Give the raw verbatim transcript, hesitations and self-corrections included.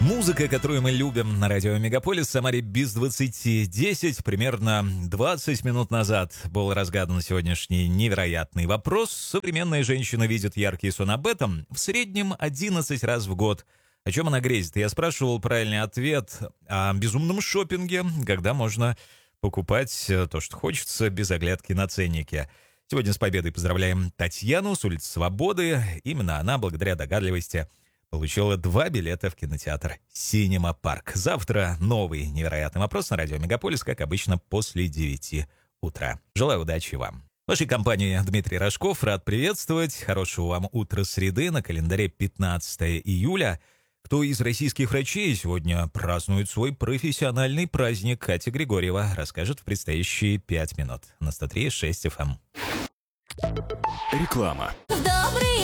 Музыка, которую мы любим на радио Мегаполис, в Самаре без двадцати десять. Примерно двадцать минут назад был разгадан сегодняшний невероятный вопрос. Современная женщина видит яркий сон об этом в среднем одиннадцать раз в год. О чем она грезит? Я спрашивал правильный ответ о безумном шопинге, когда можно покупать то, что хочется, без оглядки на ценники. Сегодня с победой поздравляем Татьяну с улицы Свободы. Именно она, благодаря догадливости, получила два билета в кинотеатр «Синема Парк». Завтра новый невероятный вопрос на радио Мегаполис, как обычно, после девяти утра. Желаю удачи вам. В вашей компании Дмитрий Рожков. Рад приветствовать. Хорошего вам утра среды. На календаре пятнадцатое июля. Кто из российских врачей сегодня празднует свой профессиональный праздник? Катя Григорьева расскажет в предстоящие пять минут. На сто три и шесть эф эм. Реклама. В добрые